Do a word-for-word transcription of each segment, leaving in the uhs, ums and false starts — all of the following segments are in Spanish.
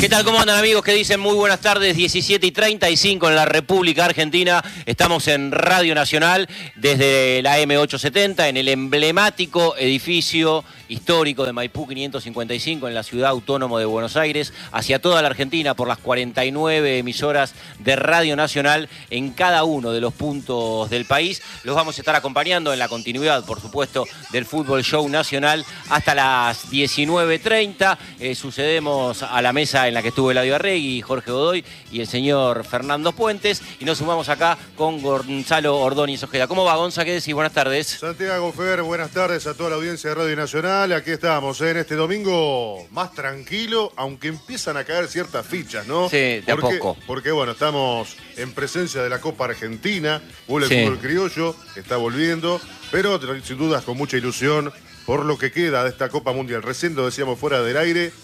¿Qué tal? ¿Cómo andan, amigos? ¿Qué dicen? Muy buenas tardes, diecisiete y treinta y cinco en la República Argentina. Estamos en Radio Nacional desde la eme ochocientos setenta en el emblemático edificio histórico de Maipú quinientos cincuenta y cinco en la Ciudad Autónoma de Buenos Aires, hacia toda la Argentina por las cuarenta y nueve emisoras de Radio Nacional en cada uno de los puntos del país. Los vamos a estar acompañando en la continuidad, por supuesto, del Fútbol Show Nacional hasta las diecinueve treinta. Eh, sucedemos a la mesa en la que estuvo Eladio Arregui, Jorge Godoy y el señor Fernando Puentes, y nos sumamos acá con Gonzalo Ordóñez Ojeda. ¿Cómo va, Gonza? ¿Qué decís? Buenas tardes. Santiago Fer, buenas tardes a toda la audiencia de Radio Nacional. Aquí estamos, ¿eh? En este domingo más tranquilo, aunque empiezan a caer ciertas fichas, ¿no? Sí, de a porque, poco. Porque, bueno, estamos en presencia de la Copa Argentina, vuelve Sí. el fútbol criollo, está volviendo, pero sin dudas con mucha ilusión por lo que queda de esta Copa Mundial. Recién lo decíamos fuera del aire,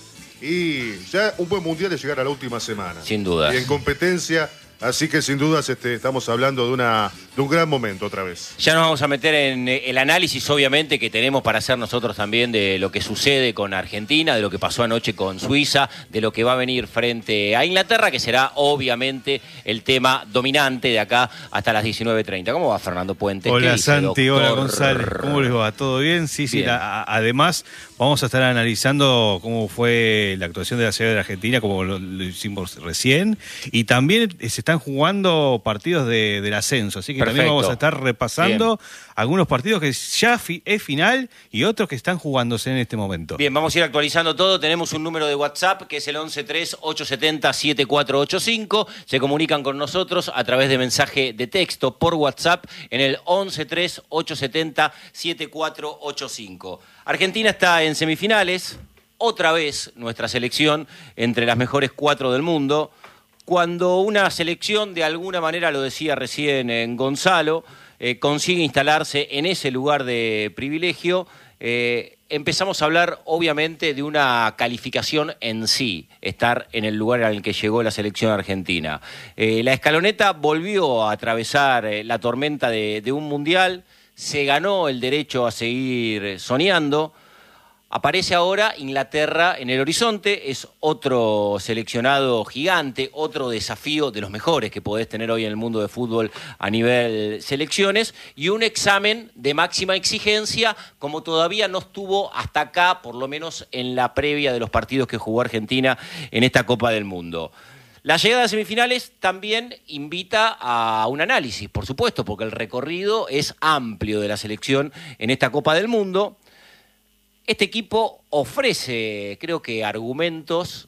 y ya un buen mundial de llegar a la última semana. Sin dudas. Y en competencia, así que sin dudas este, estamos hablando de, una, de un gran momento otra vez. Ya nos vamos a meter en el análisis, obviamente, que tenemos para hacer nosotros también de lo que sucede con Argentina, de lo que pasó anoche con Suiza, de lo que va a venir frente a Inglaterra, que será obviamente el tema dominante de acá hasta las diecinueve treinta. ¿Cómo va, Fernando Puentes? Hola, dice, Santi, doctor? hola, González. ¿Cómo les va? ¿Todo bien? Sí, sí. Bien. La, a, además, vamos a estar analizando cómo fue la actuación de la selección de Argentina, como lo, lo hicimos recién, y también se están jugando partidos de, del ascenso, así que Perfecto. también vamos a estar repasando Bien. algunos partidos que ya fi, es final y otros que están jugándose en este momento. Bien, vamos a ir actualizando todo. Tenemos un número de WhatsApp que es el once tres ochocientos setenta siete cuatro ocho cinco. Se comunican con nosotros a través de mensaje de texto por WhatsApp en el once tres ochocientos setenta siete cuatro ocho cinco. Argentina está en semifinales. Otra vez nuestra selección entre las mejores cuatro del mundo. Cuando una selección, de alguna manera, lo decía recién en Gonzalo, eh, consigue instalarse en ese lugar de privilegio, eh, empezamos a hablar, obviamente, de una calificación en sí, estar en el lugar al que llegó la selección argentina. Eh, la escaloneta volvió a atravesar eh, la tormenta de, de un mundial, se ganó el derecho a seguir soñando. Aparece ahora Inglaterra en el horizonte, es otro seleccionado gigante, otro desafío de los mejores que podés tener hoy en el mundo de fútbol a nivel selecciones, y un examen de máxima exigencia como todavía no estuvo hasta acá, por lo menos en la previa de los partidos que jugó Argentina en esta Copa del Mundo. La llegada a semifinales también invita a un análisis, por supuesto, porque el recorrido es amplio de la selección en esta Copa del Mundo. Este equipo ofrece, creo que, argumentos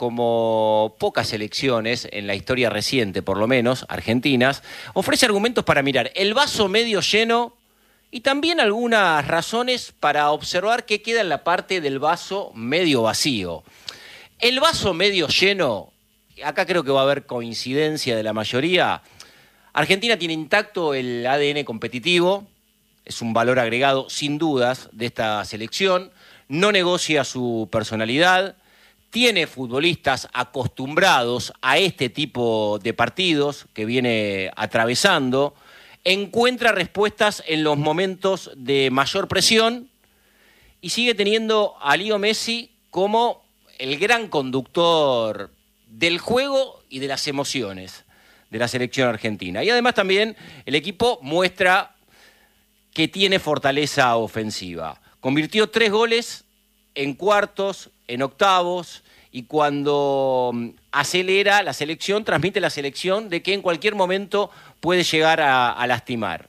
como pocas selecciones en la historia reciente, por lo menos, argentinas, ofrece argumentos para mirar el vaso medio lleno y también algunas razones para observar qué queda en la parte del vaso medio vacío. El vaso medio lleno, acá creo que va a haber coincidencia de la mayoría. Argentina tiene intacto el A D N competitivo. Es un valor agregado, sin dudas, de esta selección. No negocia su personalidad. Tiene futbolistas acostumbrados a este tipo de partidos que viene atravesando. Encuentra respuestas en los momentos de mayor presión. Y sigue teniendo a Leo Messi como el gran conductor del juego y de las emociones de la selección argentina. Y además también el equipo muestra que tiene fortaleza ofensiva. Convirtió tres goles en cuartos, en octavos, y cuando acelera la selección, transmite la selección de que en cualquier momento puede llegar a, a lastimar.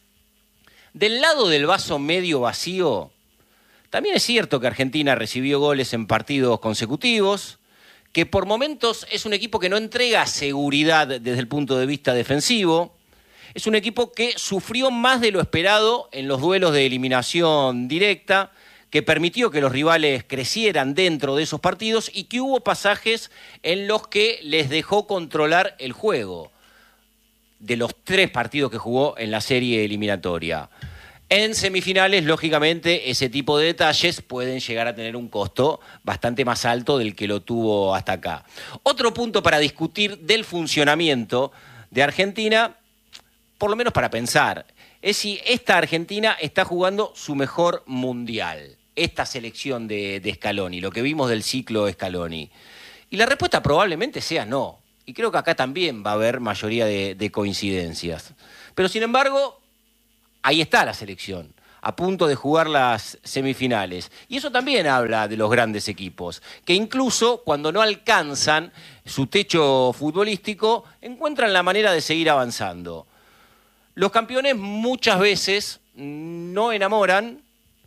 Del lado del vaso medio vacío, también es cierto que Argentina recibió goles en partidos consecutivos, que por momentos es un equipo que no entrega seguridad desde el punto de vista defensivo. Es un equipo que sufrió más de lo esperado en los duelos de eliminación directa, que permitió que los rivales crecieran dentro de esos partidos y que hubo pasajes en los que les dejó controlar el juego de los tres partidos que jugó en la serie eliminatoria. En semifinales, lógicamente, ese tipo de detalles pueden llegar a tener un costo bastante más alto del que lo tuvo hasta acá. Otro punto para discutir del funcionamiento de Argentina, por lo menos para pensar, es si esta Argentina está jugando su mejor mundial, esta selección de, de Scaloni, lo que vimos del ciclo Scaloni. Y la respuesta probablemente sea no. Y creo que acá también va a haber mayoría de, de coincidencias. Pero sin embargo, ahí está la selección, a punto de jugar las semifinales. Y eso también habla de los grandes equipos, que incluso cuando no alcanzan su techo futbolístico, encuentran la manera de seguir avanzando. Los campeones muchas veces no enamoran,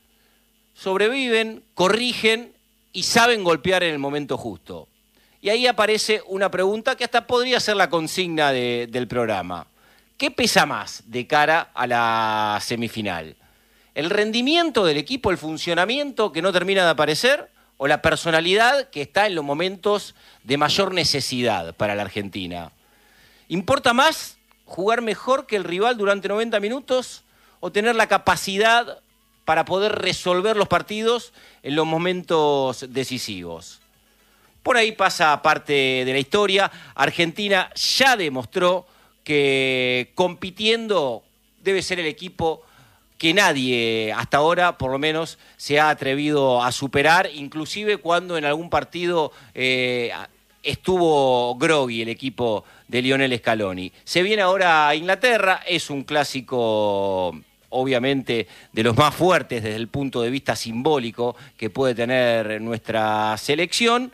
sobreviven, corrigen y saben golpear en el momento justo. Y ahí aparece una pregunta que hasta podría ser la consigna de, del programa. ¿Qué pesa más de cara a la semifinal? ¿El rendimiento del equipo, el funcionamiento que no termina de aparecer, o la personalidad que está en los momentos de mayor necesidad para la Argentina? ¿Importa más jugar mejor que el rival durante noventa minutos o tener la capacidad para poder resolver los partidos en los momentos decisivos? Por ahí pasa parte de la historia. Argentina ya demostró que compitiendo debe ser el equipo que nadie hasta ahora, por lo menos, se ha atrevido a superar, inclusive cuando en algún partido eh, estuvo groggy el equipo de Lionel Scaloni. Se viene ahora a Inglaterra, es un clásico obviamente de los más fuertes desde el punto de vista simbólico que puede tener nuestra selección,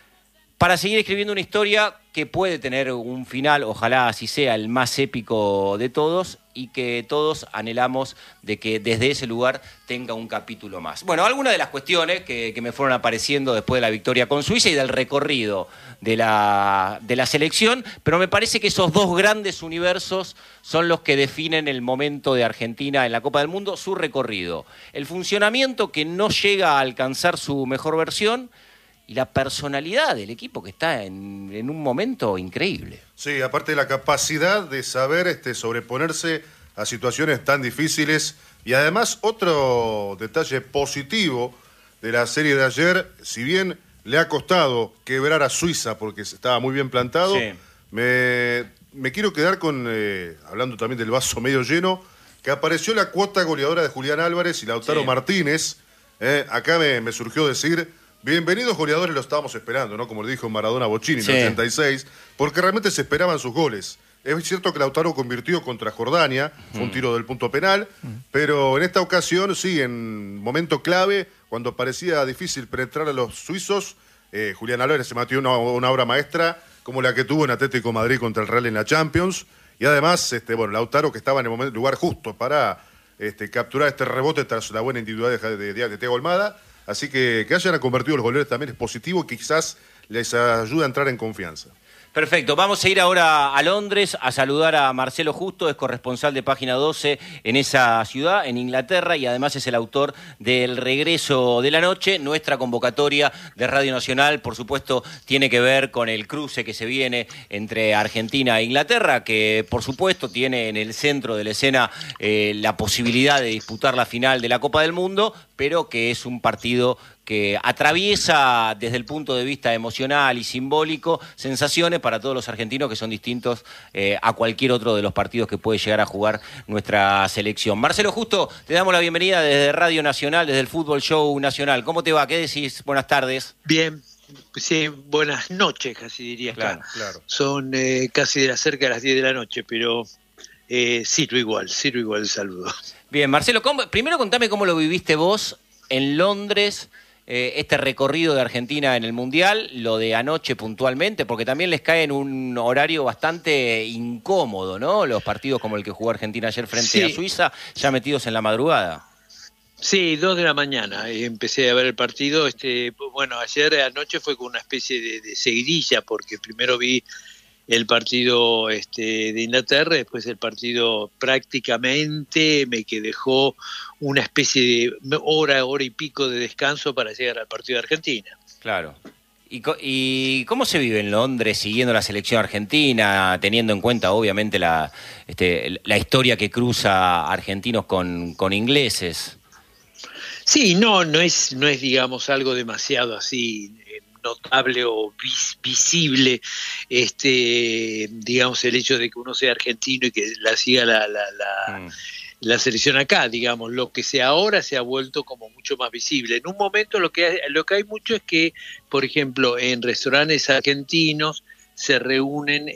para seguir escribiendo una historia que puede tener un final, ojalá así sea, el más épico de todos, y que todos anhelamos de que desde ese lugar tenga un capítulo más. Bueno, algunas de las cuestiones que, que me fueron apareciendo después de la victoria con Suiza y del recorrido de la, de la selección, pero me parece que esos dos grandes universos son los que definen el momento de Argentina en la Copa del Mundo, su recorrido. El funcionamiento que no llega a alcanzar su mejor versión, y la personalidad del equipo que está en, en un momento increíble. Sí, aparte de la capacidad de saber este, sobreponerse a situaciones tan difíciles. Y además, otro detalle positivo de la serie de ayer, si bien le ha costado quebrar a Suiza porque estaba muy bien plantado, sí. me, me quiero quedar con, eh, hablando también del vaso medio lleno, que apareció la cuota goleadora de Julián Álvarez y Lautaro sí. Martínez. Eh, acá me, me surgió decir... Bienvenidos goleadores, lo estábamos esperando, ¿no? Como le dijo Maradona a Bochini sí. en el ochenta y seis, porque realmente se esperaban sus goles. Es cierto que Lautaro convirtió contra Jordania, fue un tiro del punto penal, pero en esta ocasión, sí, en momento clave, cuando parecía difícil penetrar a los suizos, eh, Julián Álvarez se metió una, una obra maestra como la que tuvo en Atlético de Madrid contra el Real en la Champions, y además, este, bueno, Lautaro que estaba en el momento, lugar justo para este, capturar este rebote tras la buena individualidad de, de, de, de Thiago Almada. Así que que hayan convertido los goleadores también es positivo y quizás les ayuda a entrar en confianza. Perfecto, vamos a ir ahora a Londres a saludar a Marcelo Justo, es corresponsal de Página doce en esa ciudad, en Inglaterra, y además es el autor del Regreso de la Noche. Nuestra convocatoria de Radio Nacional, por supuesto, tiene que ver con el cruce que se viene entre Argentina e Inglaterra, que por supuesto tiene en el centro de la escena eh, la posibilidad de disputar la final de la Copa del Mundo, pero que es un partido que atraviesa desde el punto de vista emocional y simbólico sensaciones para todos los argentinos que son distintos eh, a cualquier otro de los partidos que puede llegar a jugar nuestra selección. Marcelo Justo, te damos la bienvenida desde Radio Nacional, desde el Fútbol Show Nacional. ¿Cómo te va? ¿Qué decís? Buenas tardes. Bien, sí, buenas noches casi diría acá. Claro, claro. Son eh, casi de la cerca de las diez de la noche, pero eh, sirvo igual, sirvo igual el saludo. Bien, Marcelo, ¿cómo, primero contame cómo lo viviste vos en Londres, eh, este recorrido de Argentina en el Mundial, lo de anoche puntualmente, porque también les cae en un horario bastante incómodo, ¿no? Los partidos como el que jugó Argentina ayer frente sí. a Suiza, ya metidos en la madrugada. Sí, dos de la mañana empecé a ver el partido. Este, bueno, ayer anoche fue con una especie de, de seguidilla, porque primero vi el partido este, de Inglaterra, después el partido prácticamente me que dejó una especie de hora, hora y pico de descanso para llegar al partido de Argentina. Claro. ¿Y, y cómo se vive en Londres siguiendo la selección argentina, teniendo en cuenta obviamente la, este, la historia que cruza argentinos con, con ingleses? Sí, no, no es, no es digamos algo demasiado así notable o vis, visible, este, digamos el hecho de que uno sea argentino y que la siga la, la, la, mm. la selección acá, digamos, lo que sea ahora se ha vuelto como mucho más visible. En un momento lo que hay, lo que hay mucho es que, por ejemplo, en restaurantes argentinos se reúnen,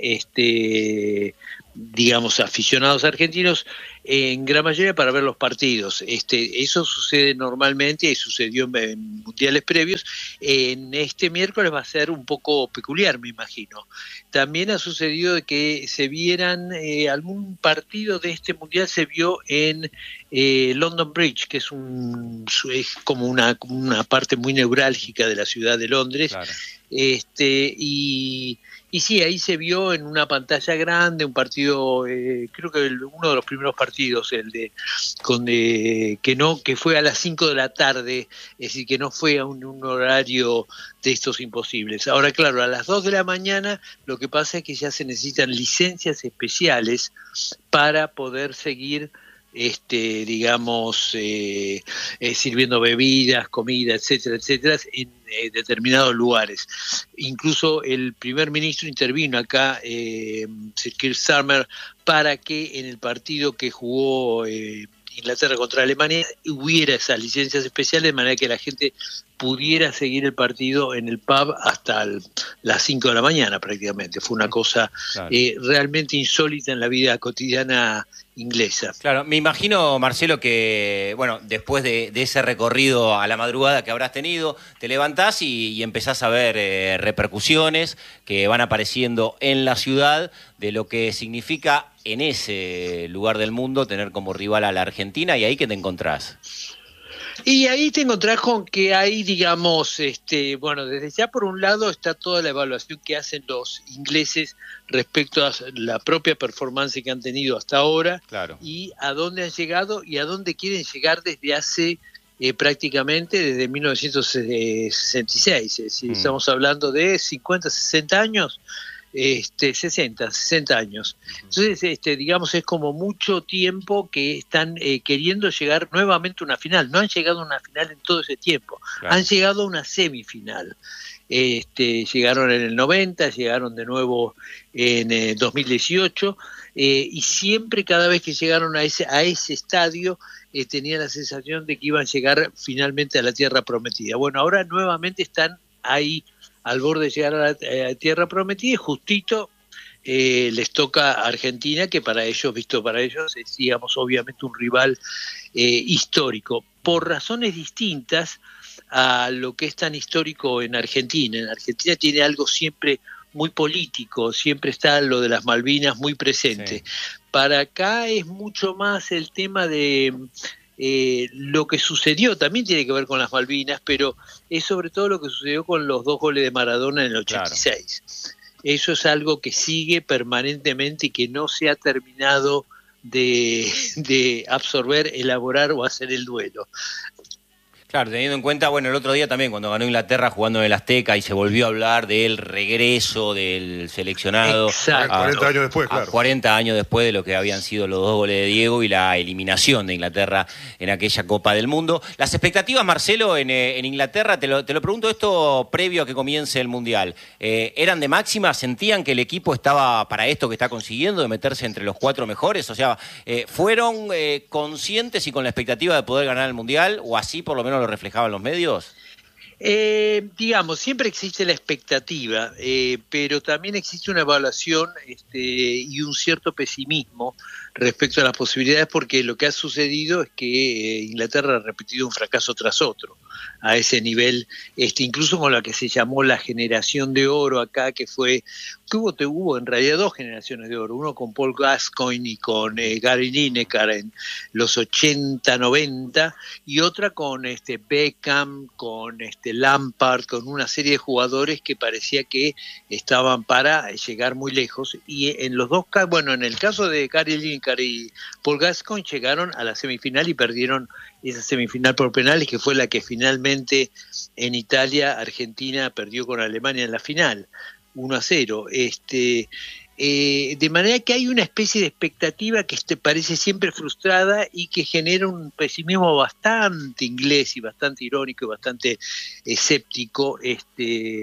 este, digamos, aficionados argentinos en gran mayoría para ver los partidos. Este, eso sucede normalmente y sucedió en, en mundiales previos. En este miércoles va a ser un poco peculiar, me imagino. También ha sucedido de que se vieran eh, algún partido de este mundial se vio en eh, London Bridge, que es, un, es como una, una parte muy neurálgica de la ciudad de Londres. Claro. Este, y, y sí, ahí se vio en una pantalla grande un partido, eh, creo que el, uno de los primeros partidos, el de, con de que no que fue a las cinco de la tarde, es decir, que no fue a un, un horario de estos imposibles. Ahora, claro, a las dos de la mañana lo que pasa es que ya se necesitan licencias especiales para poder seguir este digamos eh, eh, sirviendo bebidas, comida, etcétera, etcétera, en eh, determinados lugares. Incluso el primer ministro intervino acá, eh, Sir Keir Starmer, para que en el partido que jugó eh, Inglaterra contra Alemania hubiera esas licencias especiales, de manera que la gente pudiera seguir el partido en el pub hasta el, las cinco de la mañana prácticamente. Fue una cosa claro. eh, realmente insólita en la vida cotidiana inglesa. Claro, me imagino, Marcelo, que bueno, después de, de ese recorrido a la madrugada que habrás tenido, te levantás y, y empezás a ver eh, repercusiones que van apareciendo en la ciudad de lo que significa en ese lugar del mundo tener como rival a la Argentina, y ahí que te encontrás. Y ahí te encontrás con que hay, digamos, este, bueno, desde ya por un lado está toda la evaluación que hacen los ingleses respecto a la propia performance que han tenido hasta ahora, claro. y a dónde han llegado y a dónde quieren llegar desde hace eh, prácticamente desde mil novecientos sesenta y seis, es decir, mm. estamos hablando de cincuenta, sesenta años. Este, sesenta, sesenta años. Entonces, este, digamos, es como mucho tiempo que están eh, queriendo llegar nuevamente a una final. No han llegado a una final en todo ese tiempo. Claro. Han llegado a una semifinal. Este, llegaron en el noventa, llegaron de nuevo en eh, dos mil dieciocho, eh, y siempre, cada vez que llegaron a ese, a ese estadio, eh, tenían la sensación de que iban a llegar finalmente a la tierra prometida. Bueno, ahora nuevamente están ahí al borde de llegar a la eh, tierra prometida, y justito eh, les toca a Argentina, que para ellos, visto para ellos, es, digamos, obviamente un rival eh, histórico, por razones distintas a lo que es tan histórico en Argentina. En Argentina tiene algo siempre muy político, siempre está lo de las Malvinas muy presente. Sí. Para acá es mucho más el tema de... Eh, lo que sucedió también tiene que ver con las Malvinas, pero es sobre todo lo que sucedió con los dos goles de Maradona en el ochenta y seis. Claro. Eso es algo que sigue permanentemente y que no se ha terminado de, de absorber, elaborar o hacer el duelo. Claro, teniendo en cuenta, bueno, el otro día también cuando ganó Inglaterra jugando en el Azteca y se volvió a hablar del regreso del seleccionado. Exacto. A, cuarenta años después, claro. cuarenta años después de lo que habían sido los dos goles de Diego y la eliminación de Inglaterra en aquella Copa del Mundo. Las expectativas, Marcelo, en, en Inglaterra, te lo, te lo pregunto esto previo a que comience el Mundial, eh, ¿eran de máxima? ¿Sentían que el equipo estaba para esto que está consiguiendo, de meterse entre los cuatro mejores? O sea, eh, ¿fueron eh, conscientes y con la expectativa de poder ganar el Mundial? ¿O así por lo menos lo reflejaban los medios? Eh, digamos, siempre existe la expectativa, eh, pero también existe una evaluación este, y un cierto pesimismo respecto a las posibilidades, porque lo que ha sucedido es que eh, Inglaterra ha repetido un fracaso tras otro a ese nivel, este, incluso con la que se llamó la generación de oro acá, que fue, que hubo, te hubo en realidad dos generaciones de oro, uno con Paul Gascoigne y con eh, Gary Lineker en los ochenta, noventa, y otra con este Beckham, con este Lampard, con una serie de jugadores que parecía que estaban para llegar muy lejos, y en los dos casos, bueno, en el caso de Gary Lineker y Paul Gascoigne llegaron a la semifinal y perdieron esa semifinal por penales, que fue la que finalmente en Italia Argentina perdió con Alemania en la final, uno a cero. Este, eh, de manera que hay una especie de expectativa que este, parece siempre frustrada y que genera un pesimismo bastante inglés y bastante irónico y bastante escéptico este,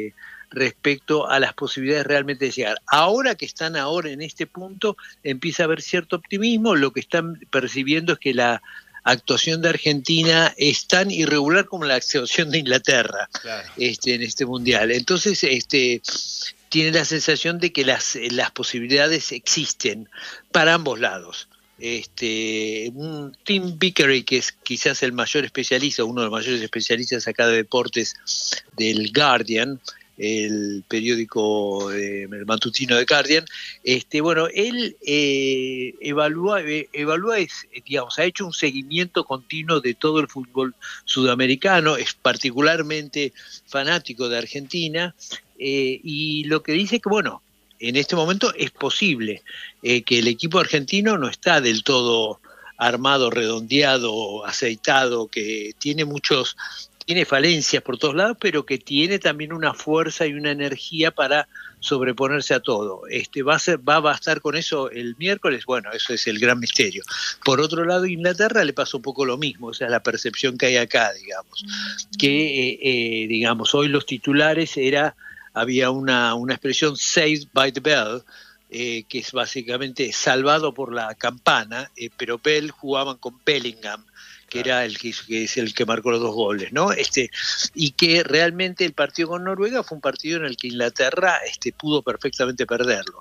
respecto a las posibilidades realmente de llegar. Ahora que están ahora en este punto, empieza a haber cierto optimismo. Lo que están percibiendo es que la actuación de Argentina es tan irregular como la actuación de Inglaterra, claro, este, en este mundial. Entonces, este, tiene la sensación de que las, las posibilidades existen para ambos lados. Este, un Tim Vickery, que es quizás el mayor especialista, uno de los mayores especialistas acá de deportes del Guardian, el periódico, eh, el matutino de Guardian, este, bueno, él eh, evalúa, eh, evalúa es, digamos, ha hecho un seguimiento continuo de todo el fútbol sudamericano, es particularmente fanático de Argentina, eh, y lo que dice que, bueno, en este momento es posible eh, que el equipo argentino no está del todo armado, redondeado, aceitado, que tiene muchos, tiene falencias por todos lados, pero que tiene también una fuerza y una energía para sobreponerse a todo. Este, ¿va a ser, va a bastar con eso el miércoles? Bueno, eso es el gran misterio. Por otro lado, a Inglaterra le pasa un poco lo mismo, o sea, la percepción que hay acá, digamos, que, eh, eh, digamos, hoy los titulares era, había una, una expresión saved by the bell, eh, que es básicamente salvado por la campana, eh, pero Bell jugaban con Bellingham, que era el que, que es el que marcó los dos goles, ¿no? Este, y que realmente el partido con Noruega fue un partido en el que Inglaterra este, pudo perfectamente perderlo.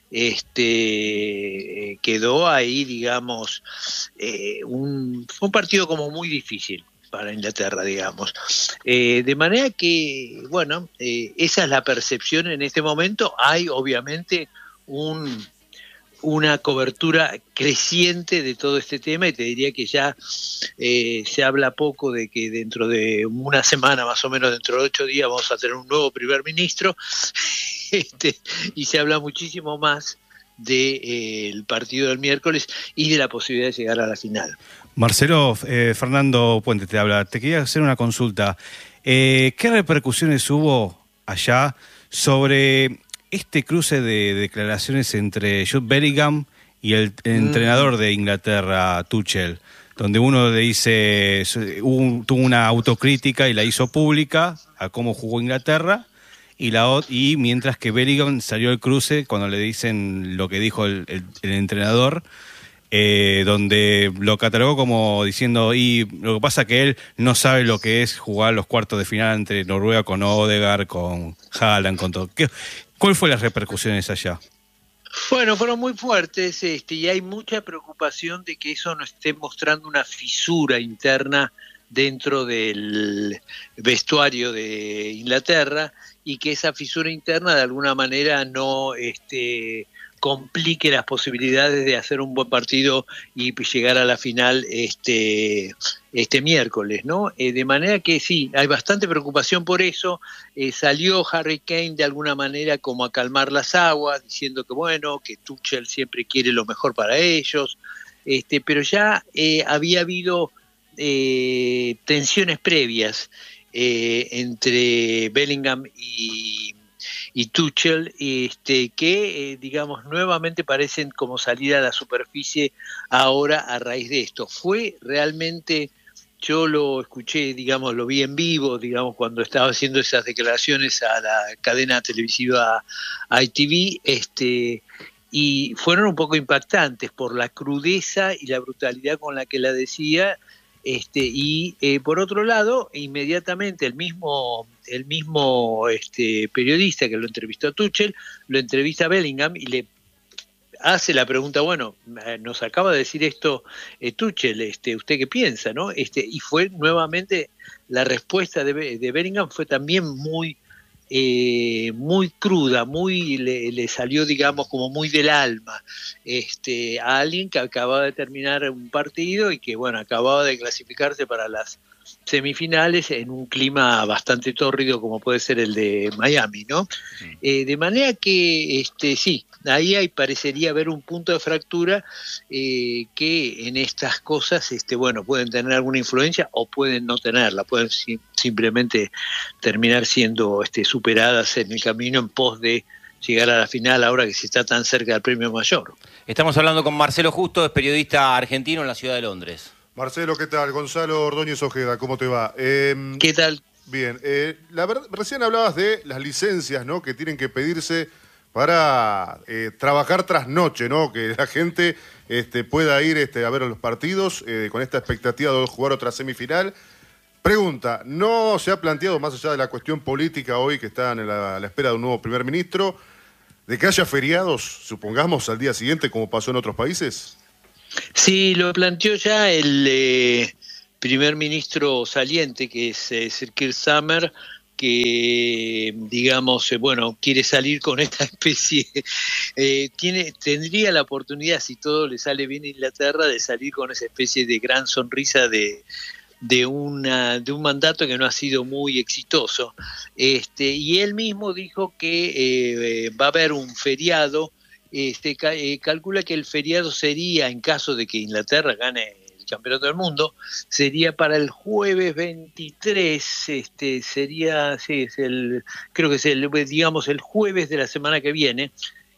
Este, eh, quedó ahí, digamos, eh, un, fue un partido como muy difícil para Inglaterra, digamos. Eh, de manera que, bueno, eh, esa es la percepción en este momento. Hay, obviamente, un... una cobertura creciente de todo este tema, y te diría que ya eh, se habla poco de que dentro de una semana, más o menos dentro de ocho días, vamos a tener un nuevo primer ministro, este, y se habla muchísimo más del de, eh, partido del miércoles y de la posibilidad de llegar a la final. Marcelo, eh, Fernando Puente te habla. Te quería hacer una consulta. Eh, ¿Qué repercusiones hubo allá sobre este cruce de declaraciones entre Jude Bellingham y el, el mm. entrenador de Inglaterra, Tuchel, donde uno le dice, un, tuvo una autocrítica y la hizo pública a cómo jugó Inglaterra, y, la, y mientras que Bellingham salió al cruce cuando le dicen lo que dijo el, el, el entrenador, eh, donde lo catalogó como diciendo, y lo que pasa que él no sabe lo que es jugar los cuartos de final entre Noruega con Odegaard, con Haaland, con todo. ¿Qué, ¿Cuál fue las repercusiones allá? Bueno, fueron muy fuertes, este, y hay mucha preocupación de que eso no esté mostrando una fisura interna dentro del vestuario de Inglaterra, y que esa fisura interna de alguna manera no este, complique las posibilidades de hacer un buen partido y llegar a la final este, este miércoles, ¿no? Eh, de manera que sí, hay bastante preocupación por eso. Eh, salió Harry Kane de alguna manera como a calmar las aguas, diciendo que bueno, que Tuchel siempre quiere lo mejor para ellos, este, pero ya eh, había habido eh, tensiones previas eh, entre Bellingham y y Tuchel, este, que eh, digamos nuevamente parecen como salir a la superficie ahora a raíz de esto. Fue realmente, yo lo escuché, digamos, lo vi en vivo, digamos, cuando estaba haciendo esas declaraciones a la cadena televisiva I T V, este, y fueron un poco impactantes por la crudeza y la brutalidad con la que la decía. Este, y eh, por otro lado, inmediatamente el mismo, el mismo este, periodista que lo entrevistó a Tuchel, lo entrevista a Bellingham y le hace la pregunta, bueno, nos acaba de decir esto eh, Tuchel, este, ¿usted qué piensa? ¿No? Este, y fue nuevamente la respuesta de, de Bellingham fue también muy, eh, muy cruda, muy le, le salió, digamos, como muy del alma, este, a alguien que acababa de terminar un partido y que, bueno, acababa de clasificarse para las semifinales en un clima bastante tórrido como puede ser el de Miami, ¿no? Sí. Eh, de manera que, este, sí, ahí hay, parecería haber un punto de fractura eh, que en estas cosas, este, bueno, pueden tener alguna influencia o pueden no tenerla, pueden si, simplemente terminar siendo este, superadas en el camino en pos de llegar a la final ahora que se está tan cerca del premio mayor. Estamos hablando con Marcelo Justo, es periodista argentino en la ciudad de Londres. Marcelo, ¿qué tal? Gonzalo Ordóñez Ojeda, ¿cómo te va? Eh, ¿Qué tal? Bien, eh, la verdad, recién hablabas de las licencias, ¿no? Que tienen que pedirse para eh, trabajar tras noche, ¿no? Que la gente este, pueda ir este, a ver los partidos eh, con esta expectativa de jugar otra semifinal. Pregunta, ¿no se ha planteado, más allá de la cuestión política hoy que están a la, a la espera de un nuevo primer ministro, de que haya feriados, supongamos, al día siguiente, como pasó en otros países? Sí, lo planteó ya el eh, primer ministro saliente, que es eh, Sir Keir Starmer, que, digamos, eh, bueno, quiere salir con esta especie, eh, tiene, tendría la oportunidad, si todo le sale bien a Inglaterra, de salir con esa especie de gran sonrisa de, de, una, de un mandato que no ha sido muy exitoso. Este, y él mismo dijo que eh, va a haber un feriado. Este, eh, calcula que el feriado sería, en caso de que Inglaterra gane el campeonato del mundo, sería para el jueves veintitrés, este, sería, sí, es el, creo que es el, digamos, el jueves de la semana que viene,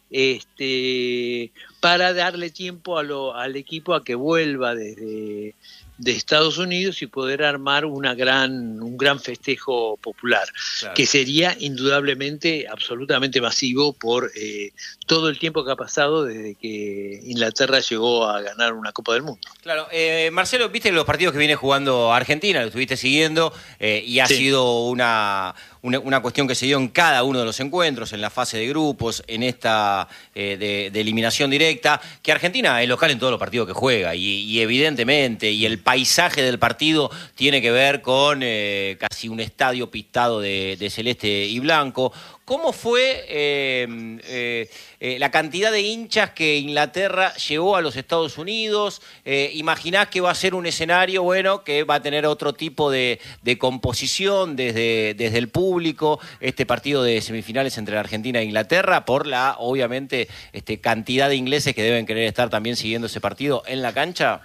este, para darle tiempo a lo, al equipo a que vuelva desde de Estados Unidos y poder armar una gran, un gran festejo popular, claro, que sería indudablemente absolutamente masivo por eh, todo el tiempo que ha pasado desde que Inglaterra llegó a ganar una Copa del Mundo. Claro, eh, Marcelo, viste los partidos que viene jugando Argentina, lo estuviste siguiendo eh, y ha sí. sido una, una, una cuestión que se dio en cada uno de los encuentros, en la fase de grupos, en esta eh, de, de eliminación directa, que Argentina es local en todos los partidos que juega y, y evidentemente, y el paisaje del partido tiene que ver con eh, casi un estadio pintado de, de celeste y blanco. ¿Cómo fue eh, eh, eh, la cantidad de hinchas que Inglaterra llevó a los Estados Unidos? Eh, ¿Imaginás que va a ser un escenario, bueno, que va a tener otro tipo de, de composición desde, desde el público, este partido de semifinales entre la Argentina e Inglaterra, por la, obviamente, este, cantidad de ingleses que deben querer estar también siguiendo ese partido en la cancha?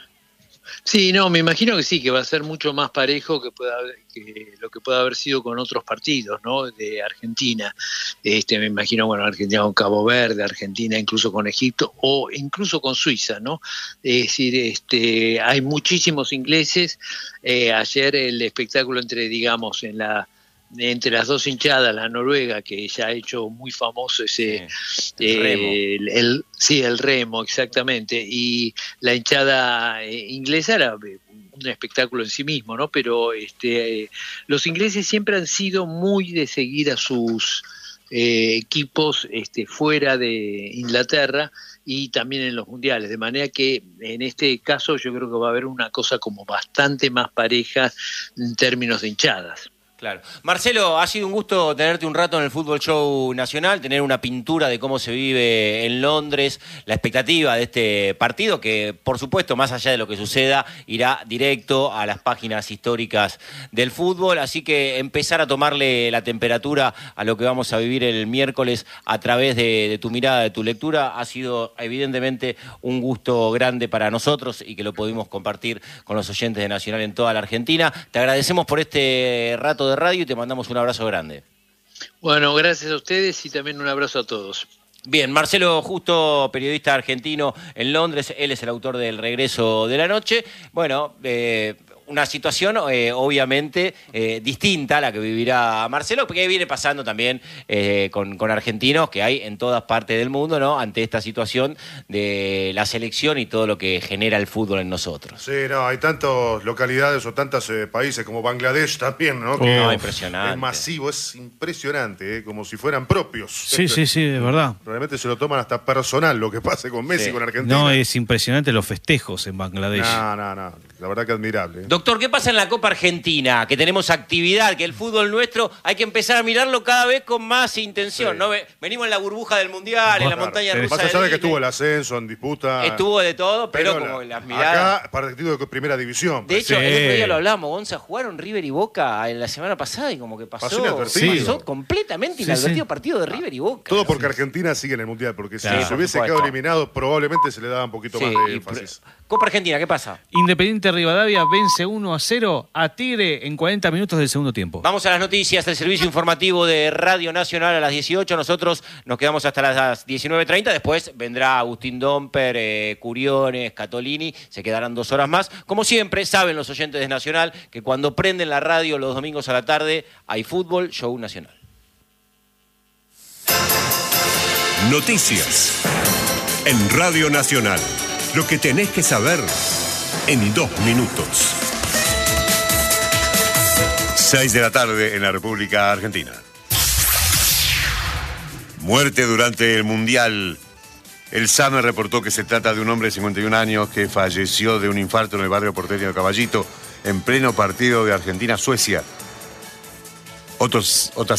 Sí, no, me imagino que sí, que va a ser mucho más parejo que, pueda, que lo que pueda haber sido con otros partidos, ¿no? De Argentina. Este, me imagino, bueno, Argentina con Cabo Verde, Argentina incluso con Egipto o incluso con Suiza, ¿no? Es decir, este, hay muchísimos ingleses. Eh, ayer el espectáculo entre, digamos, en la entre las dos hinchadas, la noruega, que ya ha hecho muy famoso ese sí, el, eh, remo. El, el sí el remo exactamente, y la hinchada eh, inglesa era un espectáculo en sí mismo, ¿no? Pero este eh, los ingleses siempre han sido muy de seguir a sus eh, equipos este, fuera de Inglaterra y también en los mundiales, de manera que en este caso yo creo que va a haber una cosa como bastante más pareja en términos de hinchadas. Claro. Marcelo, ha sido un gusto tenerte un rato en el Fútbol Show Nacional, tener una pintura de cómo se vive en Londres, la expectativa de este partido que, por supuesto, más allá de lo que suceda, irá directo a las páginas históricas del fútbol, así que empezar a tomarle la temperatura a lo que vamos a vivir el miércoles a través de, de tu mirada, de tu lectura, ha sido evidentemente un gusto grande para nosotros y que lo pudimos compartir con los oyentes de Nacional en toda la Argentina. Te agradecemos por este rato de radio y te mandamos un abrazo grande. Bueno, gracias a ustedes y también un abrazo a todos. Bien, Marcelo Justo, periodista argentino en Londres, él es el autor del Regreso de la Noche. Bueno, eh, una situación eh, obviamente eh, distinta a la que vivirá Marcelo, porque viene pasando también eh, con, con argentinos que hay en todas partes del mundo, ¿no? Ante esta situación de la selección y todo lo que genera el fútbol en nosotros. Sí, no, hay tantas localidades o tantos eh, países como Bangladesh también, ¿no? Oh, que no, impresionante. Es masivo, es impresionante, eh, como si fueran propios. Sí, sí, sí, es verdad. Realmente se lo toman hasta personal lo que pase con Messi, sí. con Argentina. No, es impresionante los festejos en Bangladesh. No, no, no, la verdad que admirable. ¿eh? Doctor, ¿qué pasa en la Copa Argentina? Que tenemos actividad, que el fútbol nuestro hay que empezar a mirarlo cada vez con más intención, sí. ¿no? Venimos en la burbuja del Mundial, en la claro, montaña sí. rusa. Más allá de que estuvo el ascenso en disputa. Estuvo de todo, pero, pero como la, las miradas. Acá, partido de primera división. De hecho, sí. el otro día lo hablamos, Gonza, jugaron River y Boca en la semana pasada y como que pasó, pasó inadvertido. Sí. Pasó completamente sí, inadvertido sí. partido de River y Boca. Todo porque sí. Argentina sigue en el Mundial, porque claro. si se hubiese quedado eliminado, probablemente se le daba un poquito sí, más de énfasis. Copa Argentina, ¿qué pasa? Independiente Rivadavia vence uno a cero a Tigre en cuarenta minutos del segundo tiempo. Vamos a las noticias del servicio informativo de Radio Nacional a las dieciocho. Nosotros nos quedamos hasta las diecinueve treinta. Después vendrá Agustín Domper, eh, Curiones, Catolini. Se quedarán dos horas más. Como siempre, saben los oyentes de Nacional que cuando prenden la radio los domingos a la tarde hay fútbol, show nacional. Noticias en Radio Nacional. Lo que tenés que saber en dos minutos. Seis de la tarde en la República Argentina. Muerte durante el Mundial. El SAME reportó que se trata de un hombre de cincuenta y un años que falleció de un infarto en el barrio porteño de Caballito en pleno partido de Argentina-Suecia. Otros, otras